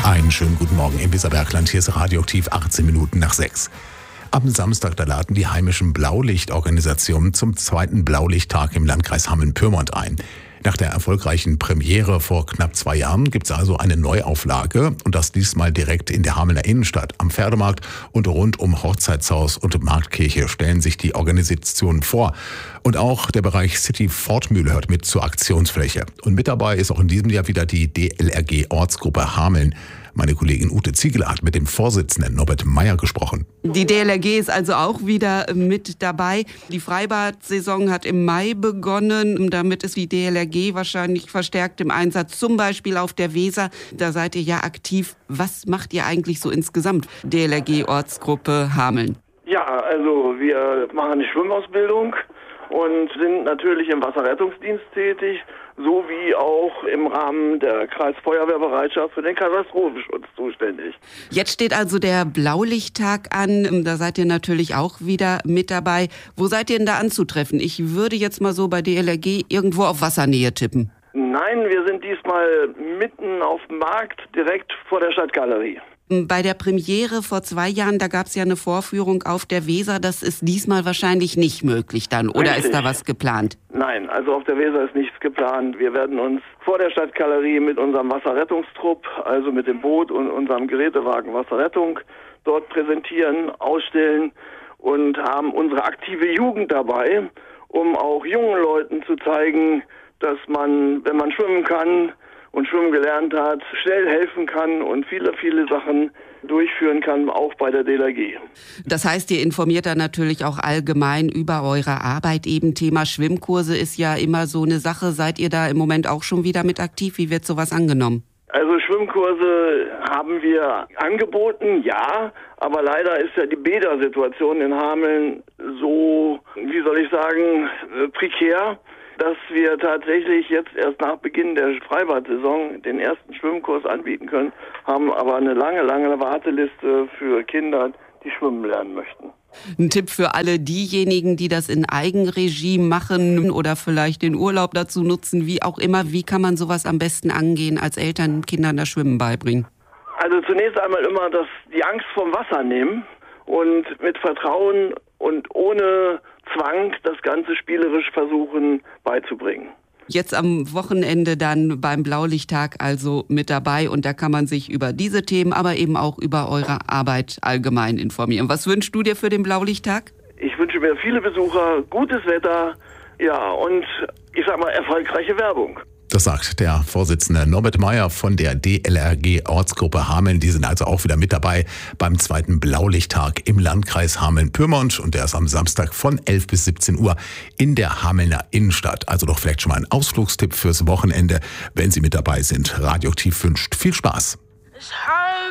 Einen schönen guten Morgen im Weserbergland. Hier ist Radioaktiv 18 Minuten nach 6. Am Samstag, da laden die heimischen Blaulichtorganisationen zum zweiten Blaulichttag im Landkreis Hameln-Pyrmont ein. Nach der erfolgreichen Premiere vor knapp 2 Jahren gibt es also eine Neuauflage und das diesmal direkt in der Hamelner Innenstadt. Am Pferdemarkt und rund um Hochzeitshaus und Marktkirche stellen sich die Organisationen vor. Und auch der Bereich City Fortmühle hört mit zur Aktionsfläche. Und mit dabei ist auch in diesem Jahr wieder die DLRG-Ortsgruppe Hameln. Meine Kollegin Ute Ziegler hat mit dem Vorsitzenden Norbert Meyer gesprochen. Die DLRG ist also auch wieder mit dabei. Die Freibad-Saison hat im Mai begonnen. Damit ist die DLRG wahrscheinlich verstärkt im Einsatz, zum Beispiel auf der Weser. Da seid ihr ja aktiv. Was macht ihr eigentlich so insgesamt, DLRG-Ortsgruppe Hameln? Ja, also wir machen eine Schwimmausbildung und sind natürlich im Wasserrettungsdienst tätig, sowie auch im Rahmen der Kreisfeuerwehrbereitschaft für den Katastrophenschutz zuständig. Jetzt steht also der Blaulichttag an. Da seid ihr natürlich auch wieder mit dabei. Wo seid ihr denn da anzutreffen? Ich würde jetzt mal so bei DLRG irgendwo auf Wassernähe tippen. Nein, wir sind diesmal mitten auf dem Markt, direkt vor der Stadtgalerie. Bei der Premiere vor 2 Jahren, da gab es ja eine Vorführung auf der Weser. Das ist diesmal wahrscheinlich nicht möglich dann. Oder Richtig. Ist da was geplant? Nein, also auf der Weser ist nichts geplant. Wir werden uns vor der Stadtgalerie mit unserem Wasserrettungstrupp, also mit dem Boot und unserem Gerätewagen Wasserrettung, dort präsentieren, ausstellen und haben unsere aktive Jugend dabei, um auch jungen Leuten zu zeigen, dass man, wenn man schwimmen kann und schwimmen gelernt hat, schnell helfen kann und viele, viele Sachen durchführen kann, auch bei der DLRG. Das heißt, ihr informiert dann natürlich auch allgemein über eure Arbeit. Eben Thema Schwimmkurse ist ja immer so eine Sache. Seid ihr da im Moment auch schon wieder mit aktiv? Wie wird sowas angenommen? Also Schwimmkurse haben wir angeboten, ja, aber leider ist ja die Bädersituation in Hameln so, wie soll ich sagen, prekär, dass wir tatsächlich jetzt erst nach Beginn der Freibad-Saison den ersten Schwimmkurs anbieten können, haben aber eine lange, lange Warteliste für Kinder, die schwimmen lernen möchten. Ein Tipp für alle diejenigen, die das in Eigenregie machen oder vielleicht den Urlaub dazu nutzen, wie auch immer. Wie kann man sowas am besten angehen, als Eltern Kindern das Schwimmen beibringen? Also zunächst einmal immer die Angst vom Wasser nehmen und mit Vertrauen und ohne Zwang das Ganze spielerisch versuchen beizubringen. Jetzt am Wochenende dann beim Blaulichttag also mit dabei und da kann man sich über diese Themen, aber eben auch über eure Arbeit allgemein informieren. Was wünschst du dir für den Blaulichttag? Ich wünsche mir viele Besucher, gutes Wetter, ja, und ich sag mal erfolgreiche Werbung. Das sagt der Vorsitzende Norbert Meyer von der DLRG-Ortsgruppe Hameln. Die sind also auch wieder mit dabei beim zweiten Blaulichttag im Landkreis Hameln-Pyrmont. Und der ist am Samstag von 11 bis 17 Uhr in der Hamelner Innenstadt. Also doch vielleicht schon mal ein Ausflugstipp fürs Wochenende, wenn Sie mit dabei sind. Radioaktiv wünscht viel Spaß.